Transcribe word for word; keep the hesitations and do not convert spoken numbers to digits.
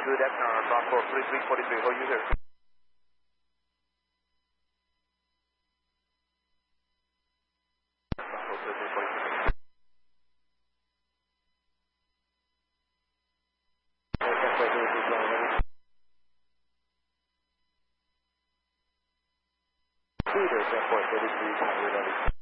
Good afternoon, Bravo three three four three, how are you here? Bravo three three four three. Peter, ten point three three,